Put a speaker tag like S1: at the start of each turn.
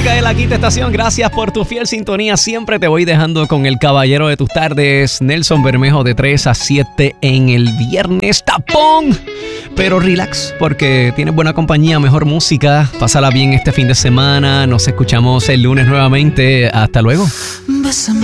S1: música de la quinta estación. Gracias por tu fiel sintonía. Siempre te voy dejando con el caballero de tus tardes, Nelson Bermejo, de 3 a 7 en el viernes. Tapón, pero relax, porque tienes buena compañía, mejor música. Pásala bien este fin de semana. Nos escuchamos el lunes nuevamente. Hasta luego.
S2: Bésame.